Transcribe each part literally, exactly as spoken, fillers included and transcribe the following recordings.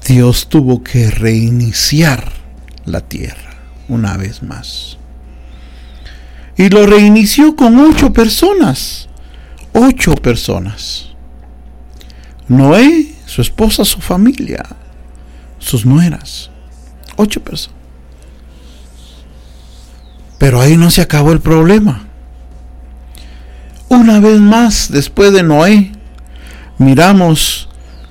Dios tuvo que reiniciar la tierra una vez más. Y lo reinició con ocho personas. Ocho personas. Noé, su esposa, su familia, sus nueras. Ocho personas. Pero ahí no se acabó el problema. Una vez más, después de Noé, miramos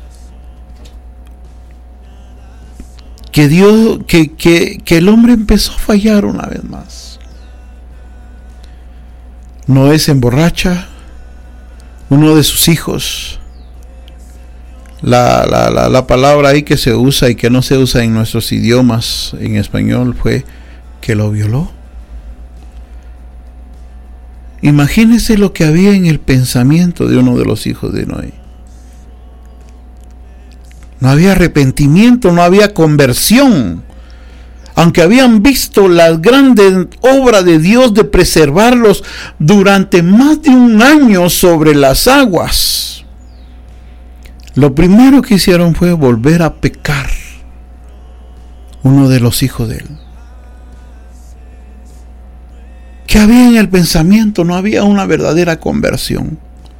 que Dios, que, que, que el hombre empezó a fallar una vez más. Noé se emborracha, uno de sus hijos, la, la, la, la palabra ahí que se usa y que no se usa en nuestros idiomas en español fue que lo violó. Imagínese lo que había en el pensamiento de uno de los hijos de Noé. No había arrepentimiento, no había conversión. Aunque habían visto la grande obra de Dios de preservarlos durante más de un año sobre las aguas, lo primero que hicieron fue volver a pecar. Uno de los hijos de él. ¿Qué había en el pensamiento? No había una verdadera conversión.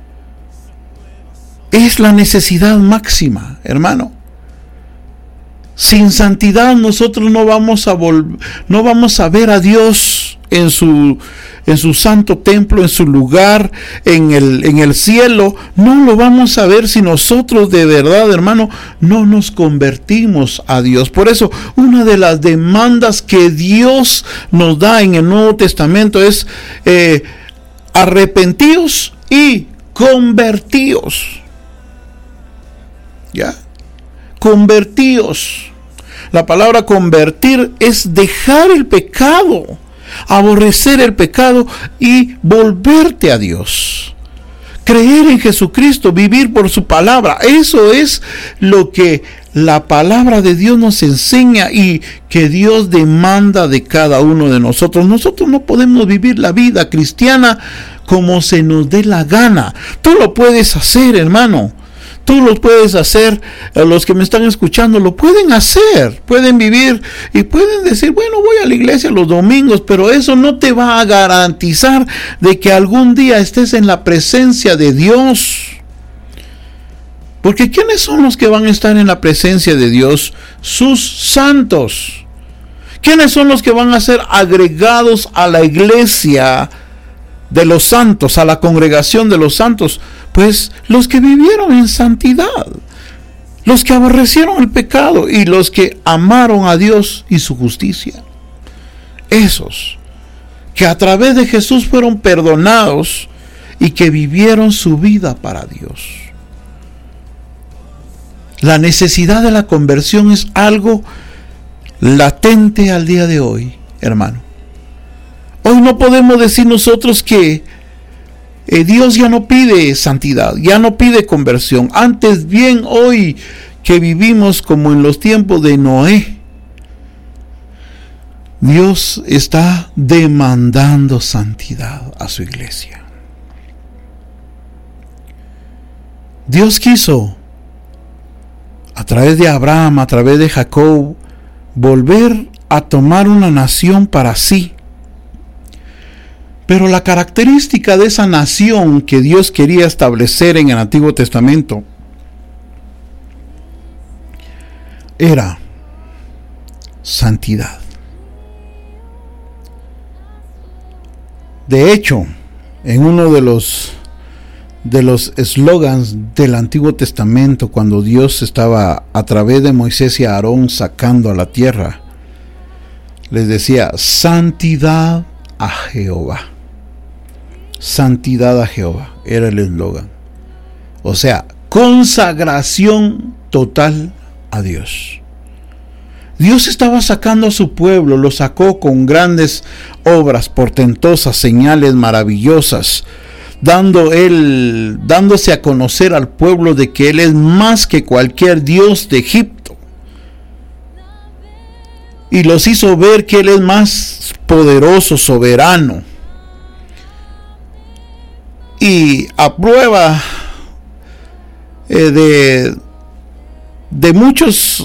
Es la necesidad máxima, hermano. Sin santidad nosotros no vamos a vol- no vamos a ver a Dios en su en su santo templo, en su lugar, en el en el cielo. No lo vamos a ver si nosotros de verdad, hermano, no nos convertimos a Dios. Por eso, una de las demandas que Dios nos da en el Nuevo Testamento es eh, arrepentíos y convertíos. ¿Ya? Convertíos. La palabra convertir es dejar el pecado, aborrecer el pecado y volverte a Dios. Creer en Jesucristo, vivir por su palabra. Eso es lo que la palabra de Dios nos enseña y que Dios demanda de cada uno de nosotros. Nosotros no podemos vivir la vida cristiana como se nos dé la gana. Tú lo puedes hacer, hermano. Tú lo puedes hacer, los que me están escuchando lo pueden hacer, pueden vivir y pueden decir, bueno, voy a la iglesia los domingos, pero eso no te va a garantizar de que algún día estés en la presencia de Dios. Porque ¿quiénes son los que van a estar en la presencia de Dios? Sus santos. ¿Quiénes son los que van a ser agregados a la iglesia de los santos, a la congregación de los santos? Pues los que vivieron en santidad, los que aborrecieron el pecado y los que amaron a Dios y su justicia. Esos que a través de Jesús fueron perdonados y que vivieron su vida para Dios. La necesidad de la conversión es algo latente al día de hoy, hermano. Hoy no podemos decir nosotros que eh, Dios ya no pide santidad, ya no pide conversión. Antes bien, hoy que vivimos como en los tiempos de Noé, Dios está demandando santidad a su iglesia. Dios quiso, a través de Abraham, a través de Jacob, volver a tomar una nación para sí. Pero la característica de esa nación que Dios quería establecer en el Antiguo Testamento era santidad. De hecho, en uno de los de los eslogans del Antiguo Testamento, cuando Dios estaba a través de Moisés y Aarón sacando a la tierra, les decía: santidad a Jehová. Santidad a Jehová era el eslogan. O sea, consagración total a Dios. Dios estaba sacando a su pueblo, lo sacó con grandes obras portentosas, señales maravillosas, dando él, dándose a conocer al pueblo de que Él es más que cualquier dios de Egipto. Y los hizo ver que Él es más poderoso, soberano. Y a prueba eh, de, de muchos